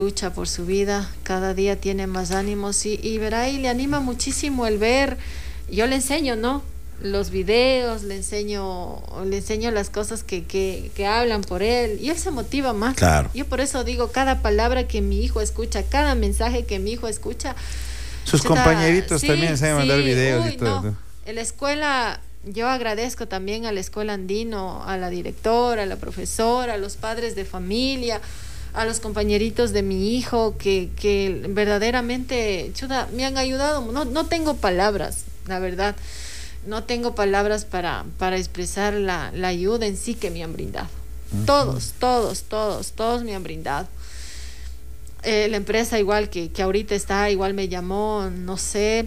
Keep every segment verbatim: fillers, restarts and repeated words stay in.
lucha por su vida, cada día tiene más ánimos y, y verá, y le anima muchísimo el ver, yo le enseño, ¿no? Los videos, le enseño, le enseño las cosas que, que, que hablan por él y él se motiva más. Claro. Yo por eso digo, cada palabra que mi hijo escucha, cada mensaje que mi hijo escucha. Sus chuta, compañeritos sí, también saben mandar sí, videos uy, y todo. no. En la escuela, yo agradezco también a la escuela Andino, a la directora, a la profesora, a los padres de familia, a los compañeritos de mi hijo que, que verdaderamente, chuta, me han ayudado. No, no tengo palabras, la verdad. No tengo palabras para, para expresar la, la ayuda en sí que me han brindado. Uh-huh. Todos, todos, todos, todos me han brindado. Eh, la empresa igual que, que ahorita está, igual me llamó, no sé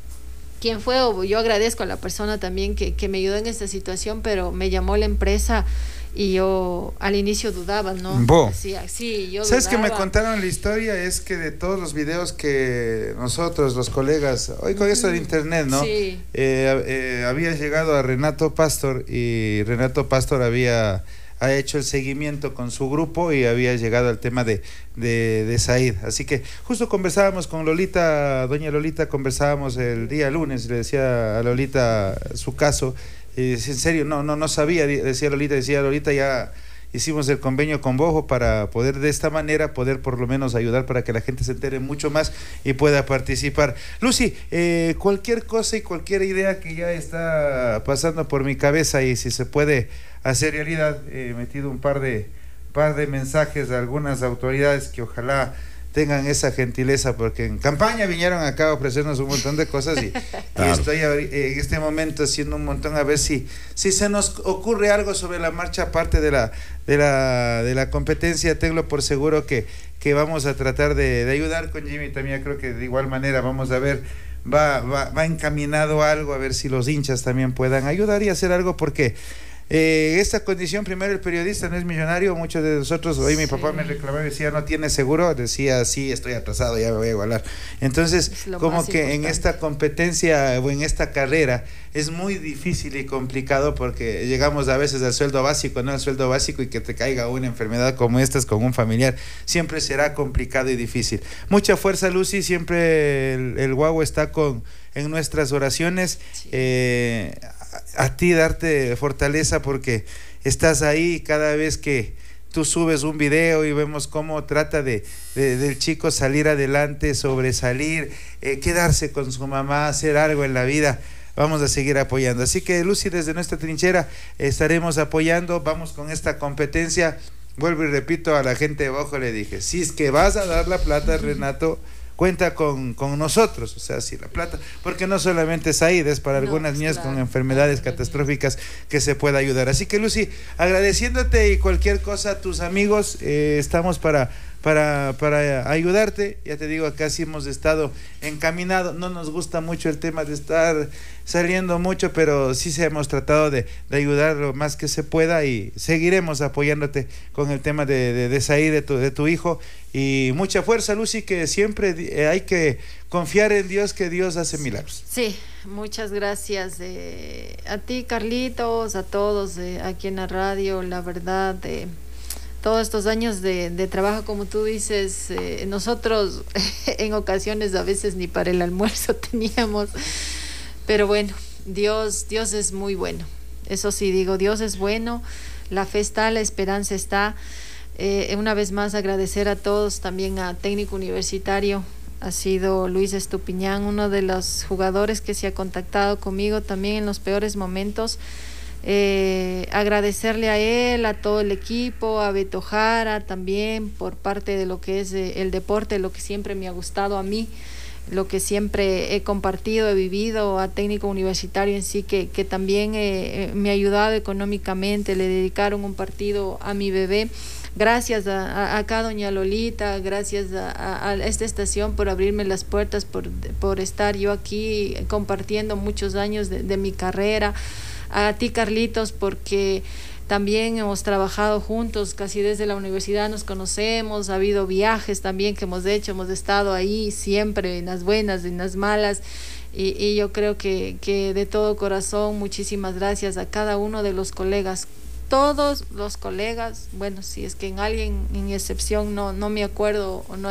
quién fue, o yo agradezco a la persona también que, que me ayudó en esta situación, pero me llamó la empresa y yo al inicio dudaba, ¿no? ¿Vos? Decía, sí, yo ¿Sabes dudaba. que me contaron la historia? Es que de todos los videos que nosotros, los colegas, hoy con esto de internet, ¿no? Sí. Eh, eh, había llegado a Renato Pastor y Renato Pastor había ha hecho el seguimiento con su grupo y había llegado al tema de, de, de Said. Así que justo conversábamos con Lolita, doña Lolita, conversábamos el día lunes, le decía a Lolita su caso. Y en serio, no, no, no sabía, decía Lolita, decía Lolita, ya hicimos el convenio con Bojo para poder de esta manera, poder por lo menos ayudar para que la gente se entere mucho más y pueda participar. Lucy, eh, cualquier cosa y cualquier idea que ya está pasando por mi cabeza y si se puede hacer realidad, he metido un par de, par de mensajes a algunas autoridades que ojalá tengan esa gentileza, porque en campaña vinieron acá a ofrecernos un montón de cosas y, claro. y estoy en este momento haciendo un montón a ver si, si se nos ocurre algo sobre la marcha, aparte de la, de la, de la competencia. Tengo por seguro que, que vamos a tratar de, de ayudar con Jimmy también. Creo que de igual manera vamos a ver, va, va, va encaminado algo, a ver si los hinchas también puedan ayudar y hacer algo, porque Eh, esta condición, primero, el periodista no es millonario. Muchos de nosotros, hoy mi sí. papá me reclamaba, decía, no tiene seguro, decía, sí, estoy atrasado, ya me voy a igualar. Entonces, como que importante. En esta competencia o en esta carrera es muy difícil y complicado, porque llegamos a veces al sueldo básico, no al sueldo básico, y que te caiga una enfermedad como esta con un familiar, siempre será complicado y difícil. Mucha fuerza, Lucy, siempre el, el Guagua está con en nuestras oraciones. Sí. Eh, a ti darte fortaleza, porque estás ahí cada vez que tú subes un video y vemos cómo trata de, de del chico salir adelante, sobresalir, eh, quedarse con su mamá, hacer algo en la vida. Vamos a seguir apoyando. Así que, Lucy, desde nuestra trinchera estaremos apoyando. Vamos con esta competencia. Vuelvo y repito, a la gente de Bojo le dije, si es que vas a dar la plata, Renato, cuenta con, con nosotros, o sea, si la plata, porque no solamente es ahí, es para no, algunas niñas claro. con enfermedades catastróficas que se pueda ayudar. Así que, Lucy, agradeciéndote, y cualquier cosa, tus amigos, eh, estamos para, para, para ayudarte. Ya te digo, acá sí hemos estado encaminados, no nos gusta mucho el tema de estar saliendo mucho, pero sí se hemos tratado de, de ayudar lo más que se pueda, y seguiremos apoyándote con el tema de, de, de Said, de tu, de tu hijo. Y mucha fuerza, Lucy, que siempre hay que confiar en Dios, que Dios hace milagros. Sí, muchas gracias eh, a ti, Carlitos, a todos eh, aquí en la radio. La verdad, eh, todos estos años de, de trabajo, como tú dices, eh, nosotros en ocasiones a veces ni para el almuerzo teníamos, pero bueno, Dios, Dios es muy bueno. Eso sí digo, Dios es bueno, la fe está, la esperanza está. Eh, una vez más agradecer a todos, también a Técnico Universitario. Ha sido Luis Estupiñán, uno de los jugadores que se ha contactado conmigo también en los peores momentos. Eh, agradecerle a él, a todo el equipo, a Beto Jara también, por parte de lo que es eh, el deporte, lo que siempre me ha gustado a mí, lo que siempre he compartido, he vivido, a Técnico Universitario en sí, que, que también eh, me ha ayudado económicamente. Le dedicaron un partido a mi bebé. Gracias a, a acá doña Lolita, gracias a, a, a esta estación por abrirme las puertas, por, por estar yo aquí compartiendo muchos años de, de mi carrera. A ti, Carlitos, porque también hemos trabajado juntos, casi desde la universidad nos conocemos, ha habido viajes también que hemos hecho, hemos estado ahí siempre, en las buenas, en las malas, y, y yo creo que, que de todo corazón, muchísimas gracias a cada uno de los colegas todos los colegas, bueno, si es que en alguien, en excepción, no, no me acuerdo o no